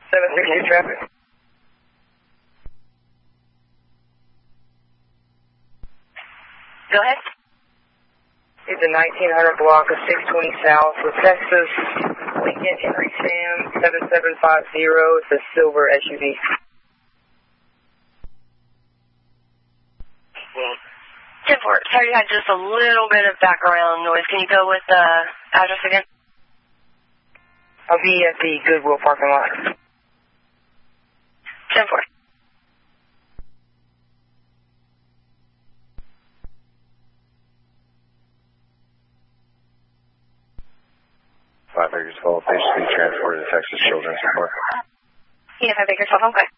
762 traffic. Go ahead. It's a 1900 block of 620 South with Texas, Lincoln Henry Sam 7750. It's a silver SUV. 10-4. Sorry, you had just a little bit of background noise. Can you go with the address again? I'll be at the Goodwill parking lot. 10-4. 5 Acres Fall, patients being transported to Texas Children's Support. Yeah, 5 Acres Fall, okay.